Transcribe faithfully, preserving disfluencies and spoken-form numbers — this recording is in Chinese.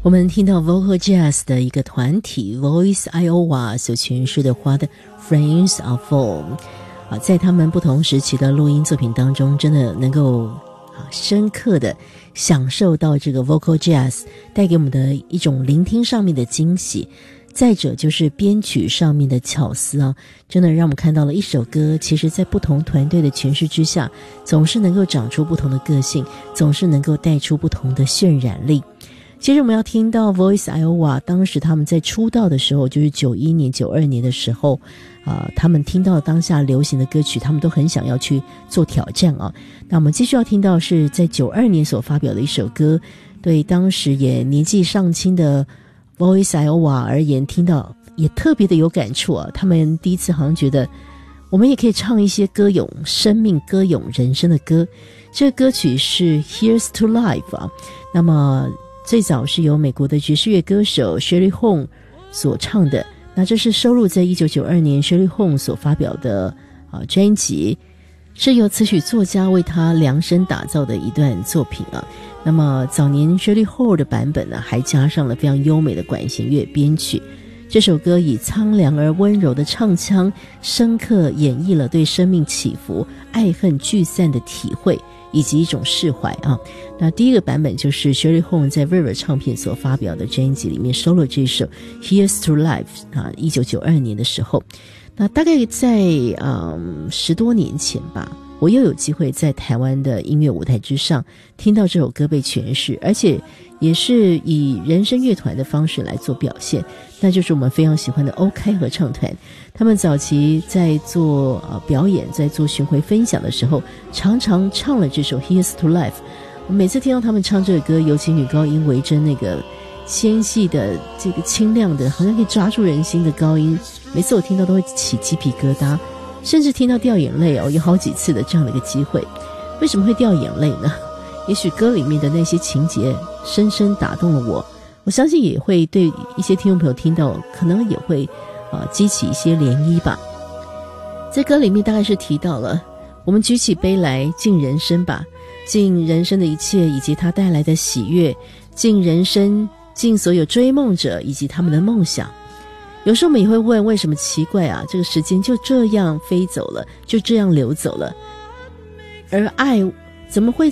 我们听到 Vocal Jazz 的一个团体 Voice Iowa 所诠释的 What Frames Are For 啊，在他们不同时期的录音作品当中，真的能够啊深刻的享受到这个 Vocal Jazz 带给我们的一种聆听上面的惊喜。再者就是编曲上面的巧思啊，真的让我们看到了一首歌其实在不同团队的诠释之下，总是能够长出不同的个性，总是能够带出不同的渲染力。接着我们要听到 Voice Iowa 当时他们在出道的时候，就是九一年九二年的时候呃，他们听到当下流行的歌曲，他们都很想要去做挑战啊。那我们继续要听到是在九二年所发表的一首歌，对当时也年纪尚轻的 Voice Iowa 而言，听到也特别的有感触啊。他们第一次好像觉得我们也可以唱一些歌咏生命歌咏人生的歌。这个歌曲是 Here's to Life 啊，那么最早是由美国的爵士乐歌手 Shirley Hong 所唱的，那这是收录在一九九二年 Shirley Hong 所发表的啊专辑，是由词曲作家为他量身打造的一段作品啊。那么早年 Shirley Hong 的版本呢，还加上了非常优美的管弦乐编曲。这首歌以苍凉而温柔的唱腔，深刻演绎了对生命起伏、爱恨聚散的体会以及一种释怀啊。那第一个版本就是 Shirley Hong 在 River 唱片所发表的专辑里面收录这首 Here's to Life 啊，一九九二年的时候。那大概在嗯十多年前吧，我又有机会在台湾的音乐舞台之上听到这首歌被诠释，而且也是以人声乐团的方式来做表现，那就是我们非常喜欢的欧开合唱团。他们早期在做呃表演，在做巡回分享的时候，常常唱了这首 Here's to Life。我每次听到他们唱这个歌，尤其女高音为真那个纤细的这个清亮的，好像可以抓住人心的高音，每次我听到都会起鸡皮疙瘩，甚至听到掉眼泪哦，有好几次的这样的一个机会。为什么会掉眼泪呢？也许歌里面的那些情节深深打动了我，我相信也会对一些听众朋友听到可能也会呃激起一些涟漪吧。在歌里面大概是提到了我们举起杯来敬人生吧，敬人生的一切以及它带来的喜悦，敬人生，敬所有追梦者以及他们的梦想。有时候我们也会问，为什么奇怪啊，这个时间就这样飞走了，就这样流走了，而爱怎么会